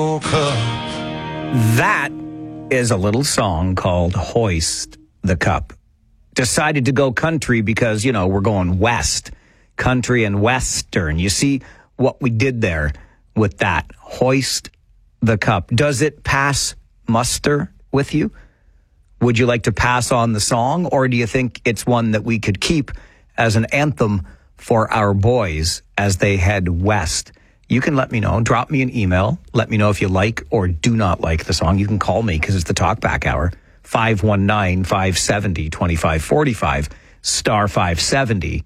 That is a little song called Hoist the Cup. Decided to go country because, you know, we're going west. Country and western. You see what we did there with that. Hoist the Cup. Does it pass muster with you? Would you like to pass on the song, or do you think it's one that we could keep as an anthem for our boys as they head west? You can let me know. Drop me an email. Let me know if you like or do not like the song. You can call me because it's the Talkback Hour. 519-570-2545, star 570,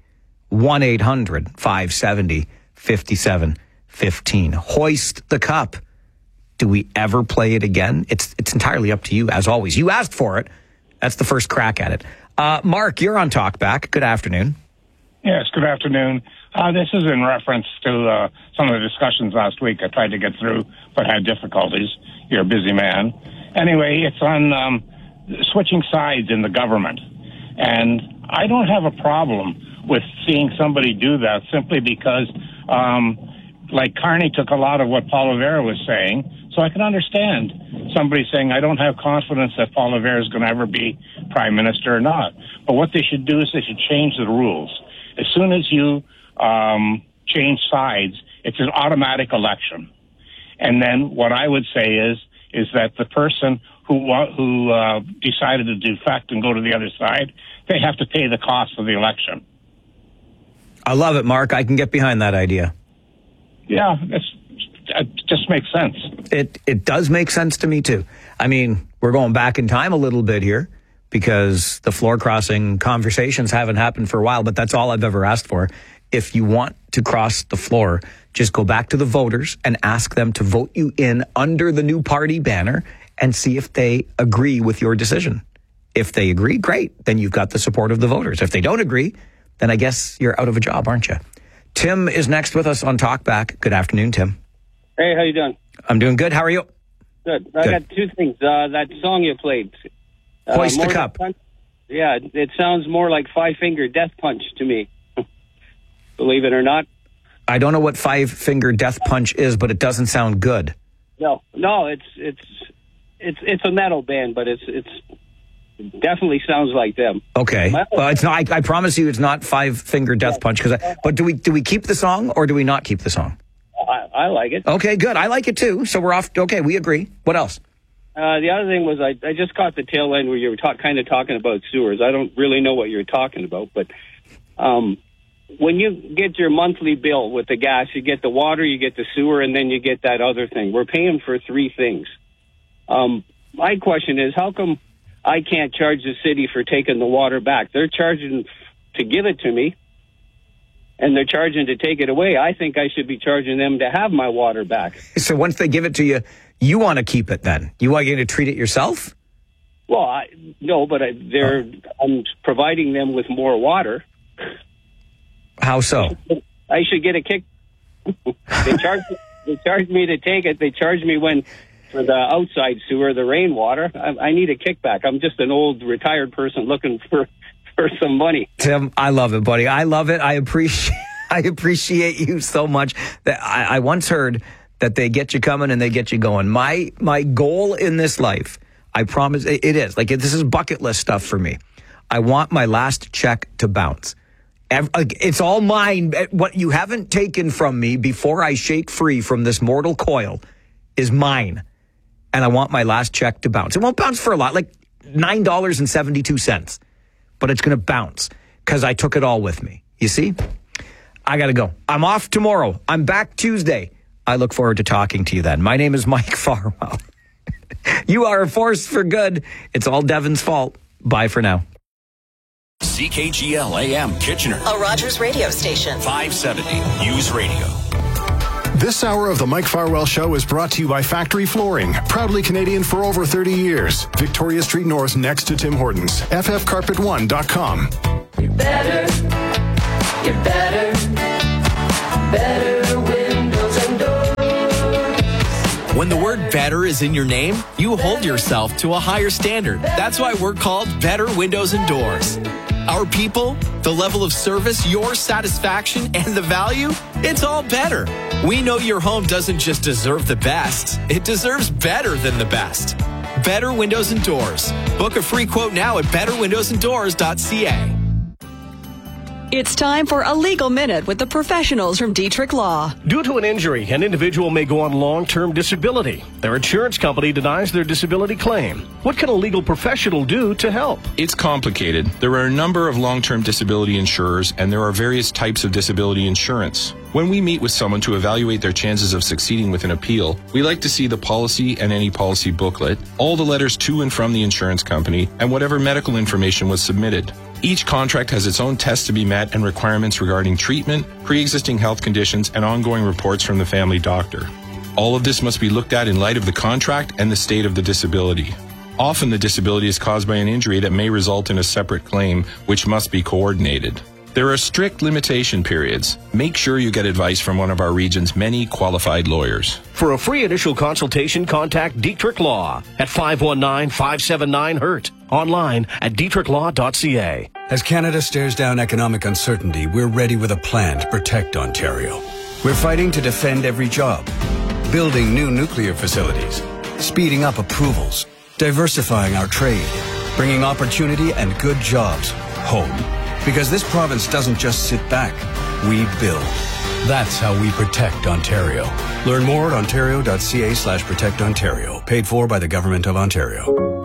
1-800-570-5715. Hoist the Cup. Do we ever play it again? It's entirely up to you, as always. You asked for it. That's the first crack at it. Mark, you're on Talkback. Good afternoon. Yes, good afternoon. This is in reference to some of the discussions last week. I tried to get through, but had difficulties. You're a busy man. Anyway, it's on switching sides in the government. And I don't have a problem with seeing somebody do that simply because, like Carney took a lot of what Paul Revere was saying, so I can understand somebody saying, I don't have confidence that Paul Revere is going to ever be prime minister or not. But what they should do is they should change the rules. As soon as you change sides, it's an automatic election. And then what I would say is that the person who decided to defect and go to the other side, they have to pay the cost of the election. I love it, Mark. I can get behind that idea. Yeah, it just makes sense. It does make sense to me, too. I mean, we're going back in time a little bit here because the floor crossing conversations haven't happened for a while, but that's all I've ever asked for. If you want to cross the floor, just go back to the voters and ask them to vote you in under the new party banner and see if they agree with your decision. If they agree, great. Then you've got the support of the voters. If they don't agree, then I guess you're out of a job, aren't you? Tim is next with us on Talkback. Good afternoon, Tim. Hey, how you doing? I'm doing good. How are you? Good. I got two things. That song you played. Hoist the Cup. Yeah, it sounds more like Five Finger Death Punch to me. Believe it or not. I don't know what Five Finger Death Punch is, but it doesn't sound good. No, it's a metal band, but it definitely sounds like them. Okay. Well, it's not. I promise you, it's not Five Finger Death Punch. But do we keep the song or do we not keep the song? I like it. Okay, good. I like it too. So we're off. Okay, we agree. What else? The other thing was I just caught the tail end where you were kind of talking about sewers. I don't really know what you're talking about, but when you get your monthly bill with the gas, you get the water, you get the sewer, and then you get that other thing. We're paying for three things. My question is, how come I can't charge the city for taking the water back? They're charging to give it to me, and they're charging to take it away. I think I should be charging them to have my water back. So once they give it to you, you want to keep it then? You want to treat it yourself? Well, no, but I'm providing them with more water. How so? I should get a kick. They charge me to take it. They charge me for the outside sewer, the rainwater. I need a kickback. I'm just an old retired person looking for some money. Tim, I love it, buddy. I love it. I appreciate you so much. That I once heard that they get you coming and they get you going. My goal in this life, I promise, it is like this is bucket list stuff for me. I want my last check to bounce. It's all mine. What you haven't taken from me before I shake free from this mortal coil is mine. And I want my last check to bounce. It won't bounce for a lot, like $9.72. But it's going to bounce because I took it all with me. You see? I got to go. I'm off tomorrow. I'm back Tuesday. I look forward to talking to you then. My name is Mike Farwell. You are a force for good. It's all Devin's fault. Bye for now. CKGL AM Kitchener, a Rogers radio station. 570 News Radio. This hour of the Mike Farwell Show is brought to you by Factory Flooring, proudly Canadian for over 30 years. Victoria Street North next to Tim Hortons. FFCarpet1.com. You're better windows and doors. When the word better is in your name, you hold yourself to a higher standard. That's why we're called Better Windows and Doors. Our people, the level of service, your satisfaction, and the value, it's all better. We know your home doesn't just deserve the best, it deserves better than the best. Better Windows and Doors. Book a free quote now at betterwindowsanddoors.ca. It's time for a legal minute with the professionals from Dietrich Law. Due to an injury, an individual may go on long-term disability. Their insurance company denies their disability claim. What can a legal professional do to help? It's complicated. There are a number of long-term disability insurers, and there are various types of disability insurance. When we meet with someone to evaluate their chances of succeeding with an appeal, we like to see the policy and any policy booklet, all the letters to and from the insurance company, and whatever medical information was submitted. Each contract has its own tests to be met and requirements regarding treatment, pre-existing health conditions, and ongoing reports from the family doctor. All of this must be looked at in light of the contract and the state of the disability. Often the disability is caused by an injury that may result in a separate claim, which must be coordinated. There are strict limitation periods. Make sure you get advice from one of our region's many qualified lawyers. For a free initial consultation, contact Dietrich Law at 519-579-HURT. Online at dietrichlaw.ca. As Canada stares down economic uncertainty, we're ready with a plan to protect Ontario. We're fighting to defend every job, building new nuclear facilities, speeding up approvals, diversifying our trade, bringing opportunity and good jobs home. Because this province doesn't just sit back, we build. That's how we protect Ontario. Learn more at ontario.ca/protectontario. Paid for by the Government of Ontario.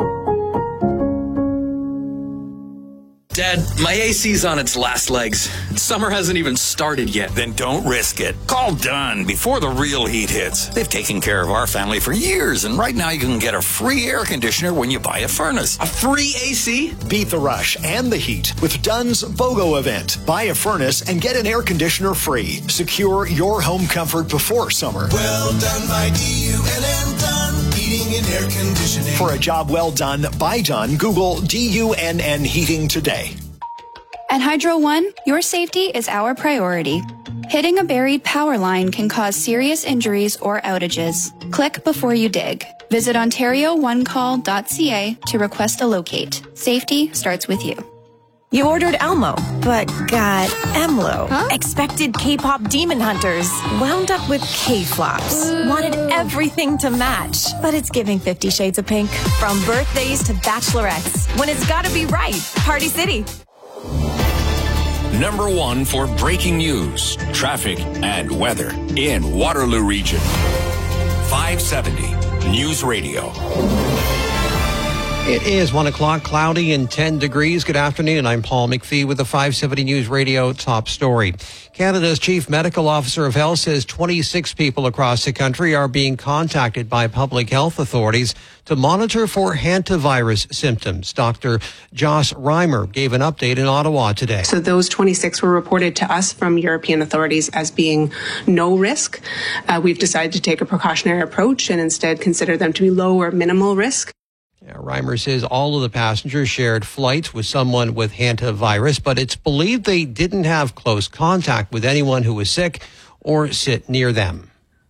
Dad, my AC's on its last legs. Summer hasn't even started yet. Then don't risk it. Call Dunn before the real heat hits. They've taken care of our family for years, and right now you can get a free air conditioner when you buy a furnace. A free AC? Beat the rush and the heat with Dunn's BOGO event. Buy a furnace and get an air conditioner free. Secure your home comfort before summer. Well done by DUNN Dunn. Heating and air conditioning. For a job well done by Dunn, Google DUNN Heating today. At Hydro One, your safety is our priority. Hitting a buried power line can cause serious injuries or outages. Click before you dig. Visit OntarioOneCall.ca to request a locate. Safety starts with you. You ordered Elmo, but got Emlo. Expected K-pop demon hunters. Wound up with K-flops. Wanted everything to match, but it's giving 50 Shades of Pink. From birthdays to bachelorettes, when it's gotta be right. Party City. Number one for breaking news, traffic, and weather in Waterloo Region. 570 News Radio. It is 1 o'clock, cloudy and 10 degrees. Good afternoon. I'm Paul McPhee with the 570 News Radio top story. Canada's Chief Medical Officer of Health says 26 people across the country are being contacted by public health authorities to monitor for hantavirus symptoms. Dr. Joss Reimer gave an update in Ottawa today. So those 26 were reported to us from European authorities as being no risk. We've decided to take a precautionary approach and instead consider them to be low or minimal risk. Reimer says all of the passengers shared flights with someone with hantavirus, but it's believed they didn't have close contact with anyone who was sick or sit near them.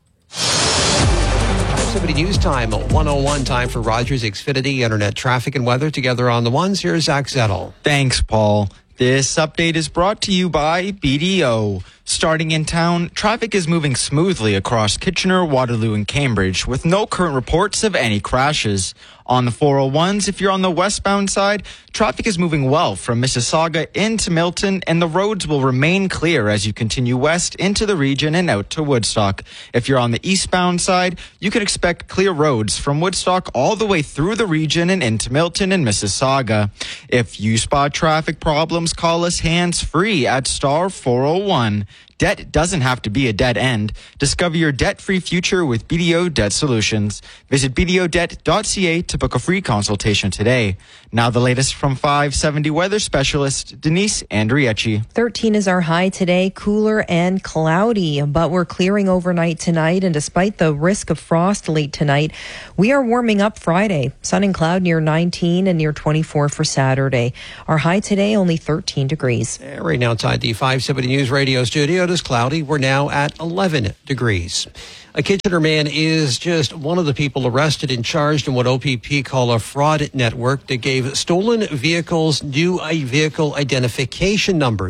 570 News Time, 101 time for Rogers Xfinity Internet traffic and weather. Together on the ones, here's Zach Zettel. Thanks, Paul. This update is brought to you by BDO. Starting in town, traffic is moving smoothly across Kitchener, Waterloo, and Cambridge with no current reports of any crashes. On the 401s, if you're on the westbound side, traffic is moving well from Mississauga into Milton, and the roads will remain clear as you continue west into the region and out to Woodstock. If you're on the eastbound side, you can expect clear roads from Woodstock all the way through the region and into Milton and Mississauga. If you spot traffic problems, call us hands-free at star 401. Debt doesn't have to be a dead end. Discover your debt-free future with BDO Debt Solutions. Visit BDOdebt.ca to book a free consultation today. Now the latest from 570 weather specialist Denise Andriecci. 13 is our high today, cooler and cloudy, but we're clearing overnight tonight. And despite the risk of frost late tonight, we are warming up Friday. Sun and cloud near 19 and near 24 for Saturday. Our high today, only 13 degrees. Right now outside the 570 News Radio studio, it is cloudy. We're now at 11 degrees. A Kitchener man is just one of the people arrested and charged in what OPP call a fraud network that gave stolen vehicles new vehicle identification numbers.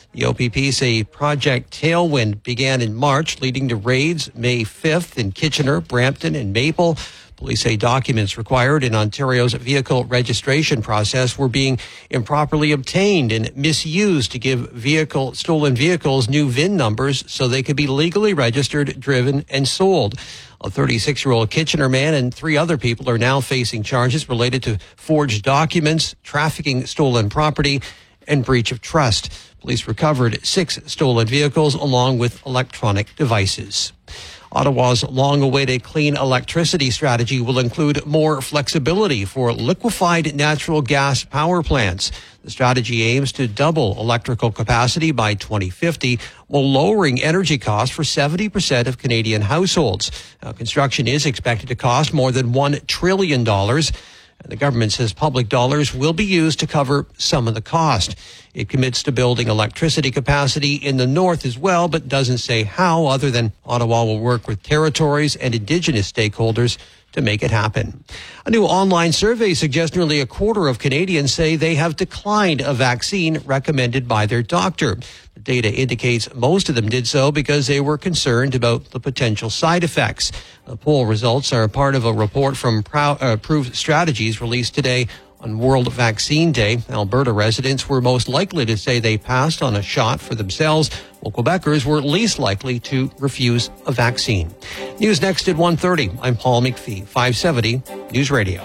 The OPP say Project Tailwind began in March, leading to raids May 5th in Kitchener, Brampton, and Maple. Police say documents required in Ontario's vehicle registration process were being improperly obtained and misused to give stolen vehicles new VIN numbers so they could be legally registered, driven, and sold. A 36-year-old Kitchener man and 3 other people are now facing charges related to forged documents, trafficking stolen property, and breach of trust. Police recovered 6 stolen vehicles along with electronic devices. Ottawa's long-awaited clean electricity strategy will include more flexibility for liquefied natural gas power plants. The strategy aims to double electrical capacity by 2050 while lowering energy costs for 70% of Canadian households. Now, construction is expected to cost more than $1 trillion. And the government says public dollars will be used to cover some of the cost. It commits to building electricity capacity in the north as well, but doesn't say how, other than Ottawa will work with territories and Indigenous stakeholders to make it happen. A new online survey suggests nearly a quarter of Canadians say they have declined a vaccine recommended by their doctor. The data indicates most of them did so because they were concerned about the potential side effects. The poll results are part of a report from Approved Strategies released today on World Vaccine Day. Alberta residents were most likely to say they passed on a shot for themselves, while Quebecers were least likely to refuse a vaccine. News next at 1:30. I'm Paul McPhee, 570 News Radio.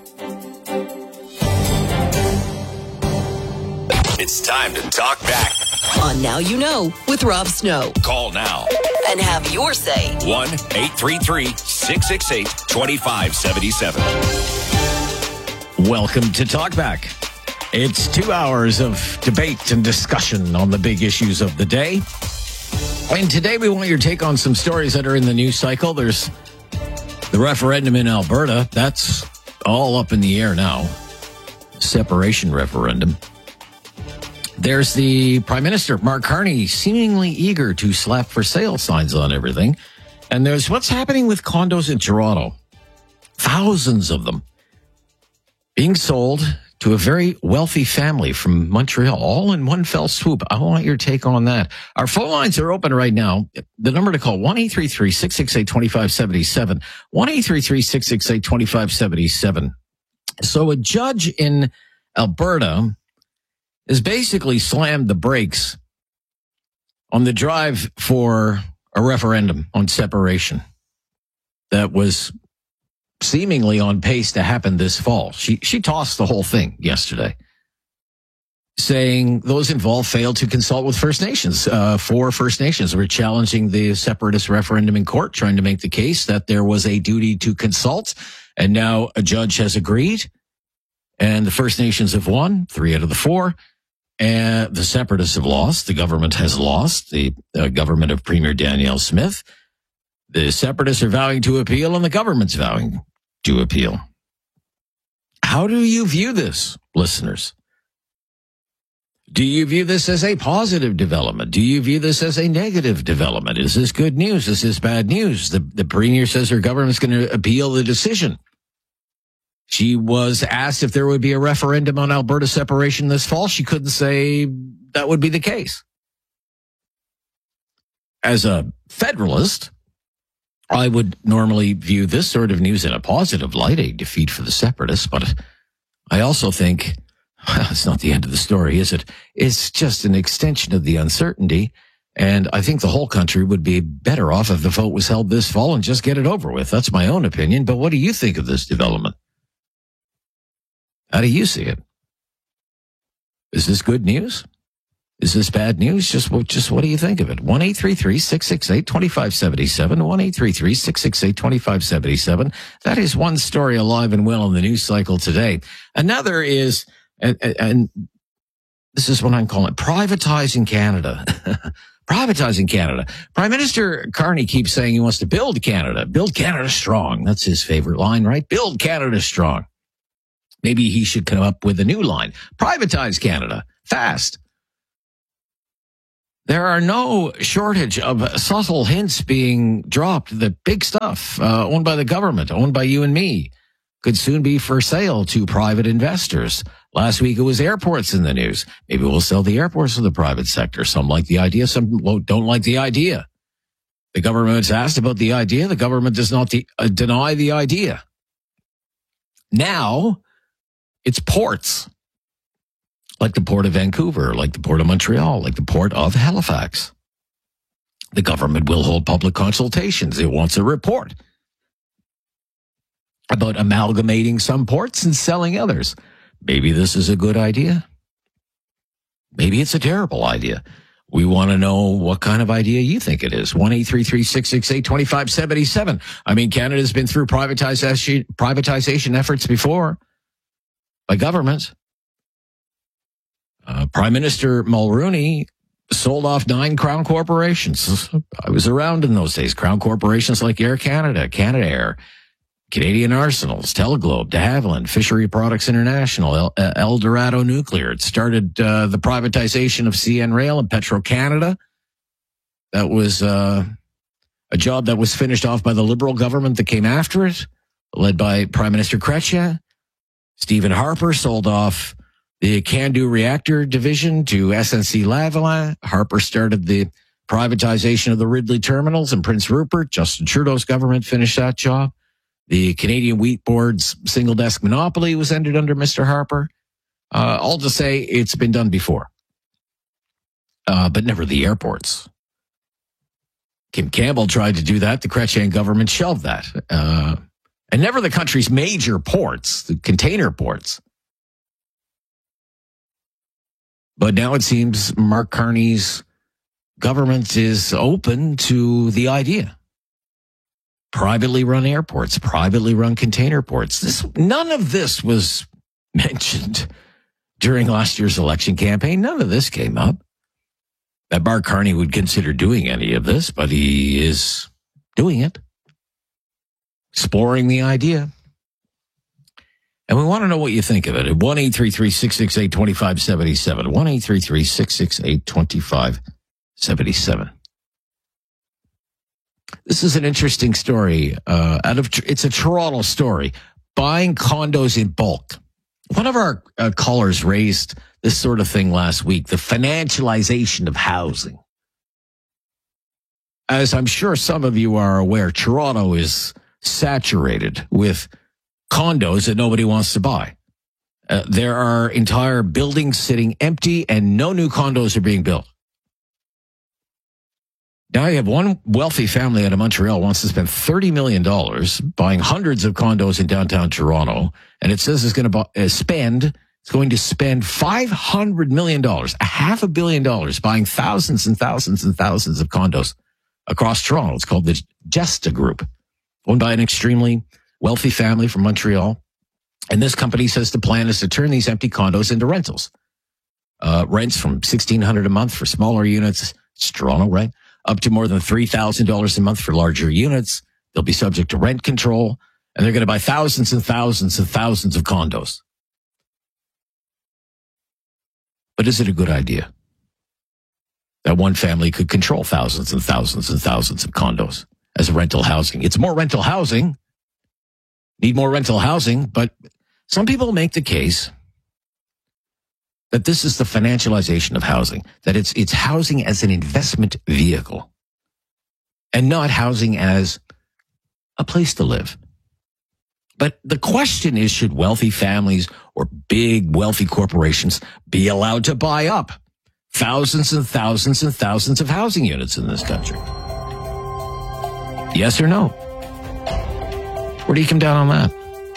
It's time to talk back. On Now You Know with Rob Snow. Call now And have your say. 1-833-668-2577. Welcome to Talkback. It's 2 hours of debate and discussion on the big issues of the day. And today we want your take on some stories that are in the news cycle. There's the referendum in Alberta. That's all up in the air now. Separation referendum. There's the Prime Minister, Mark Carney, seemingly eager to slap for sale signs on everything. And there's what's happening with condos in Toronto. Thousands of them being sold to a very wealthy family from Montreal, all in one fell swoop. I want your take on that. Our phone lines are open right now. The number to call, 1-833-668-2577, 1-833-668-2577. So a judge in Alberta has basically slammed the brakes on the drive for a referendum on separation that was seemingly on pace to happen this fall. She tossed the whole thing yesterday, saying those involved failed to consult with First Nations. 4 First Nations were challenging the separatist referendum in court, trying to make the case that there was a duty to consult. And now a judge has agreed, and the First Nations have won 3 out of the 4. And the separatists have lost. The government has lost, the government of Premier Danielle Smith. The separatists are vowing to appeal, and the government's vowing to appeal. How do you view this, listeners? Do you view this as a positive development? Do you view this as a negative development? Is this good news? Is this bad news? The Premier says her government's going to appeal the decision. She was asked if there would be a referendum on Alberta separation this fall. She couldn't say that would be the case. As a federalist, I would normally view this sort of news in a positive light, a defeat for the separatists, but I also think, well, it's not the end of the story, is it? It's just an extension of the uncertainty, and I think the whole country would be better off if the vote was held this fall and just get it over with. That's my own opinion, but what do you think of this development? How do you see it? Is this good news? Is this bad news? Just what do you think of it? 1-833-668-2577, 1-833-668-2577. That is one story alive and well in the news cycle today. Another is, and this is what I'm calling privatizing Canada. Privatizing Canada. Prime Minister Carney keeps saying he wants to build Canada strong. That's his favorite line, right? Build Canada strong. Maybe he should come up with a new line. Privatize Canada fast. There are no shortage of subtle hints being dropped that big stuff owned by the government, owned by you and me, could soon be for sale to private investors. Last week it was airports in the news. Maybe we'll sell the airports to the private sector. Some like the idea, some don't like the idea. The government's asked about the idea. The government does not deny the idea. Now it's ports, like the Port of Vancouver, like the Port of Montreal, like the Port of Halifax. The government will hold public consultations. It wants a report about amalgamating some ports and selling others. Maybe this is a good idea. Maybe it's a terrible idea. We want to know what kind of idea you think it is. 1-833-668-2577. I mean, Canada's been through privatization efforts before by governments. Prime Minister Mulroney sold off 9 Crown corporations. I was around in those days. Crown corporations like Air Canada, Canadair, Canadian Arsenals, Teleglobe, de Havilland, Fishery Products International, El Dorado Nuclear. It started the privatization of CN Rail and Petro-Canada. That was a job that was finished off by the Liberal government that came after it, led by Prime Minister Chrétien. Stephen Harper sold off the CANDU reactor division to SNC-Lavalin. Harper started the privatization of the Ridley terminals in Prince Rupert. Justin Trudeau's government finished that job. The Canadian Wheat Board's single-desk monopoly was ended under Mr. Harper. All to say it's been done before, but never the airports. Kim Campbell tried to do that. The Chrétien government shelved that. And never the country's major ports, the container ports. But now it seems Mark Carney's government is open to the idea. Privately run airports, privately run container ports. None of this was mentioned during last year's election campaign. None of this came up. That Mark Carney would consider doing any of this, but he is doing it. Exploring the idea. And we want to know what you think of it at 1-833-668-2577. 1-833-668-2577. This is an interesting story. It's a Toronto story. Buying condos in bulk. One of our callers raised this sort of thing last week, the financialization of housing. As I'm sure some of you are aware, Toronto is saturated with condos that nobody wants to buy. There are entire buildings sitting empty and no new condos are being built. Now you have one wealthy family out of Montreal wants to spend $30 million buying hundreds of condos in downtown Toronto, and it says it's going to spend $500 million, $500 million, buying thousands and thousands and thousands of condos across Toronto. It's called the Gesta Group, owned by an extremely wealthy family from Montreal. And this company says the plan is to turn these empty condos into rentals. Rents from $1,600 a month for smaller units. It's Toronto, right? Up to more than $3,000 a month for larger units. They'll be subject to rent control, and they're going to buy thousands and thousands and thousands of condos. But is it a good idea that one family could control thousands and thousands and thousands of condos as rental housing? It's more rental housing. Need more rental housing, but some people make the case that this is the financialization of housing, that it's housing as an investment vehicle and not housing as a place to live. But the question is, should wealthy families or big wealthy corporations be allowed to buy up thousands and thousands and thousands of housing units in this country? Yes or no? Where do you come down on that?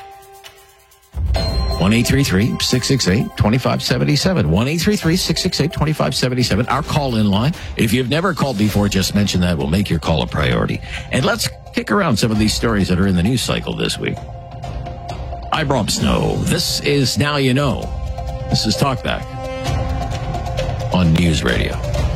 1-833-668-2577. 1-833-668-2577. Our call-in line. If you've never called before, just mention that. We'll make your call a priority. And let's kick around some of these stories that are in the news cycle this week. I'm Rob Snow. This is Now You Know. This is Talkback on News Radio.